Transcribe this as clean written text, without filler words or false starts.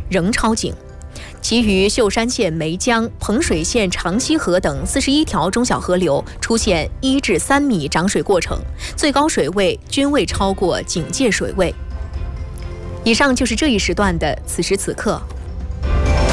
仍超警。其余秀山县梅江、彭水县长溪河等41条中小河流出现1至3米涨水过程，最高水位均未超过警戒水位。以上就是这一时段的此时此刻。